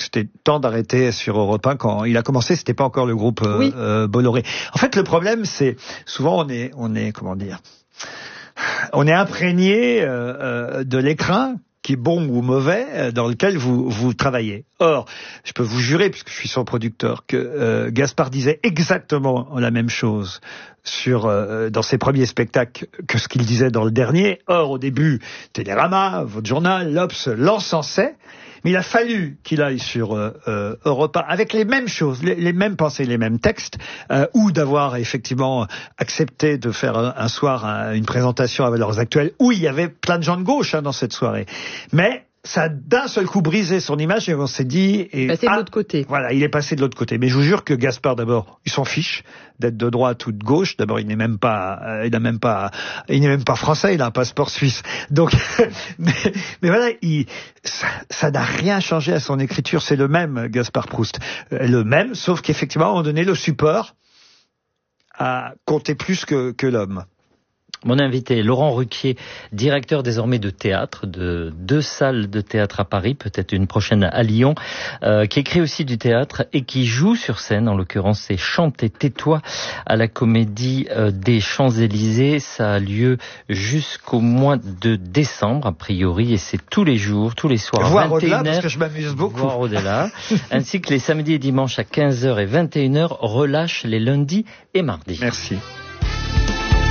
c'était temps d'arrêter sur Europe 1 quand il a commencé. C'était pas encore le groupe Bolloré. En fait, le problème, c'est souvent on est comment dire, on est imprégné de l'écrin qui est bon ou mauvais, dans lequel vous travaillez. Or, je peux vous jurer, puisque je suis son producteur, que Gaspard disait exactement la même chose dans ses premiers spectacles que ce qu'il disait dans le dernier. Or, au début, Télérama, votre journal, l'Obs, l'encensait. Mais il a fallu qu'il aille sur Europe 1 avec les mêmes choses, les mêmes pensées, les mêmes textes, ou d'avoir effectivement accepté de faire un soir une présentation à Valeurs Actuelles, où il y avait plein de gens de gauche dans cette soirée. Mais ça a d'un seul coup brisé son image et on s'est dit... Passé de l'autre côté. Voilà, il est passé de l'autre côté. Mais je vous jure que Gaspard, d'abord, il s'en fiche d'être de droite ou de gauche. D'abord, il n'est même pas français, il a un passeport suisse. Donc, mais voilà, ça n'a rien changé à son écriture. C'est le même, Gaspard Proust. Le même, sauf qu'effectivement, à un moment donné, le support a compté plus que l'homme. Mon invité, Laurent Ruquier, directeur désormais de théâtre, de 2 salles de théâtre à Paris, peut-être une prochaine à Lyon, qui écrit aussi du théâtre et qui joue sur scène, en l'occurrence c'est Chante et tais-toi à la Comédie des Champs-Élysées. Ça a lieu jusqu'au mois de décembre, a priori, et c'est tous les jours, tous les soirs, voire 21h. Au-delà, parce que je m'amuse beaucoup. Voire au-delà, ainsi que les samedis et dimanches à 15h et 21h, relâche les lundis et mardis. Merci.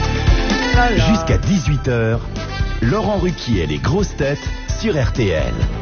Jusqu'à 18h, Laurent Ruquier et les grosses têtes sur RTL.